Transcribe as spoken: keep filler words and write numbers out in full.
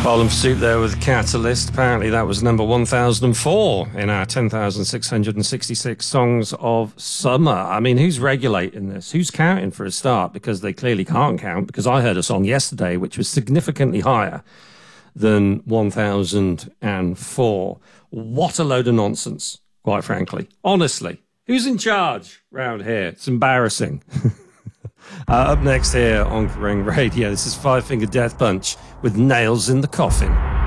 Bowling for Soup there with Catalyst. Apparently that was number one thousand four in our ten thousand six hundred sixty-six songs of summer. I mean, who's regulating this? Who's counting for a start? Because they clearly can't count, because I heard a song yesterday which was significantly higher than one thousand four. What a load of nonsense, quite frankly. Honestly, who's in charge round here? It's embarrassing. Uh, up next here on Kerrang Radio, this is Five Finger Death Punch with Nails in the Coffin.